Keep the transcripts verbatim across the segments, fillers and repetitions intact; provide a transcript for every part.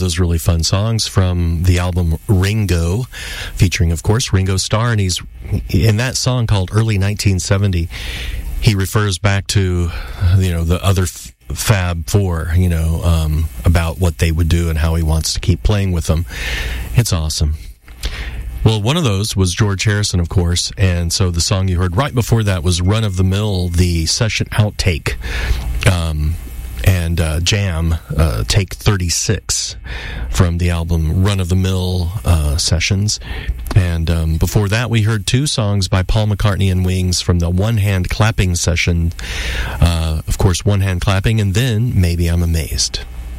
those really fun songs from the album Ringo, featuring, of course, Ringo Starr. And he's in that song called Early nineteen seventy. He refers back to, you know, the other f- Fab Four, you know, um, about what they would do and how he wants to keep playing with them. It's awesome. Well, one of those was George Harrison, of course, and so the song you heard right before that was Run of the Mill, the session outtake, um, and uh, jam, uh, take thirty-six from the album Run of the Mill uh, sessions. And um, before that, we heard two songs by Paul McCartney and Wings from the One Hand Clapping session. Uh, of course, One Hand Clapping, and then Maybe I'm Amazed.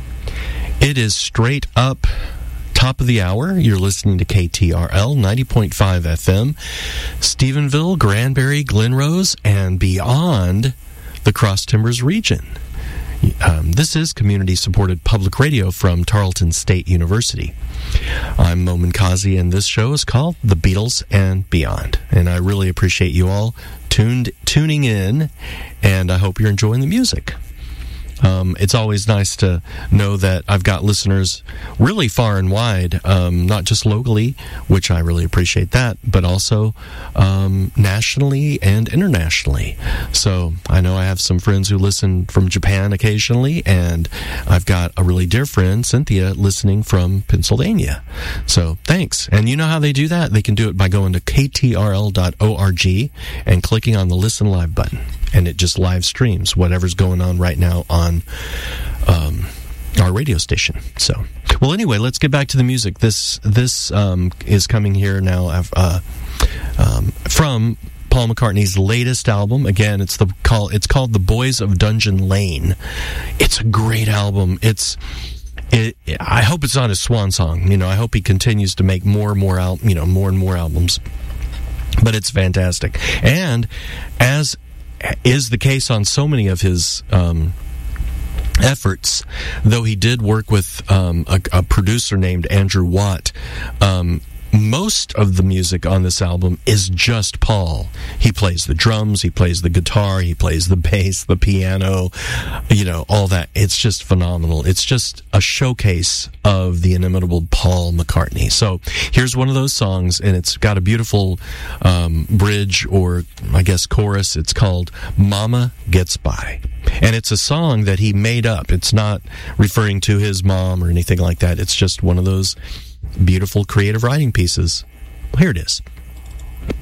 It is straight up top of the hour. You're listening to K T R L ninety point five F M, Stephenville, Granbury, Glen Rose, and beyond the Cross Timbers region. Um, this is community-supported public radio from Tarleton State University. I'm Mo Minkazi, and this show is called The Beatles and Beyond. And I really appreciate you all tuned tuning in, and I hope you're enjoying the music. Um, it's always nice to know that I've got listeners really far and wide, um, not just locally, which I really appreciate that, but also um, nationally and internationally. So I know I have some friends who listen from Japan occasionally, and I've got a really dear friend, Cynthia, listening from Pennsylvania. So thanks. And you know how they do that? They can do it by going to K T R L dot org and clicking on the Listen Live button. And it just live streams whatever's going on right now on um, our radio station. So, well, anyway, let's get back to the music. This this um, is coming here now uh, um, from Paul McCartney's latest album. Again, it's the call. It's called The Boys of Dungeon Lane. It's a great album. It's It, I hope it's not his swan song. You know, I hope he continues to make more and more al- you know, more and more albums. But it's fantastic. And as is the case on so many of his um, efforts, though he did work with um, a, a producer named Andrew Watt, um, most of the music on this album is just Paul. He plays the drums, he plays the guitar, he plays the bass, the piano, you know, all that. It's just phenomenal. It's just a showcase of the inimitable Paul McCartney. So here's one of those songs, and it's got a beautiful um, bridge, or I guess chorus. It's called Mama Gets By. And it's a song that he made up. It's not referring to his mom or anything like that. It's just one of those beautiful creative writing pieces. Here it is.